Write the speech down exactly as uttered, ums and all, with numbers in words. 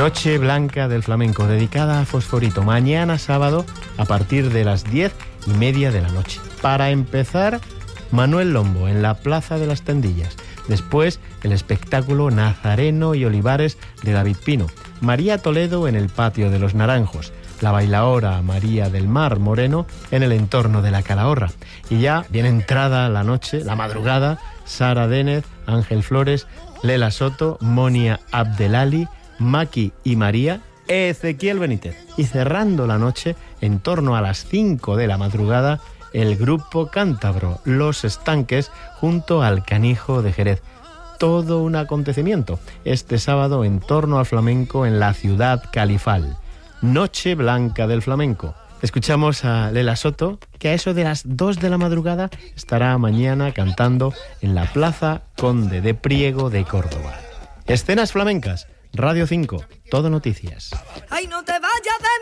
Noche Blanca del Flamenco, dedicada a Fosforito, mañana sábado a partir de las diez y media de la noche. Para empezar, Manuel Lombo en la Plaza de las Tendillas. Después, el espectáculo Nazareno y Olivares de David Pino. María Toledo en el Patio de los Naranjos. La bailaora María del Mar Moreno en el entorno de la Calahorra. Y ya bien entrada la noche, la madrugada, Sara Dénez, Ángel Flores, Lela Soto, Monia Abdelali, Maki y María, Ezequiel Benítez. Y cerrando la noche, en torno a las cinco de la madrugada, el grupo cántabro Los Estanques junto al Canijo de Jerez. Todo un acontecimiento este sábado en torno al flamenco en la ciudad califal. Noche Blanca del Flamenco. Escuchamos a Lela Soto, que a eso de las dos de la madrugada estará mañana cantando en la Plaza Conde de Priego de Córdoba. Escenas flamencas, Radio cinco, Todo Noticias. Ay, no te vayas de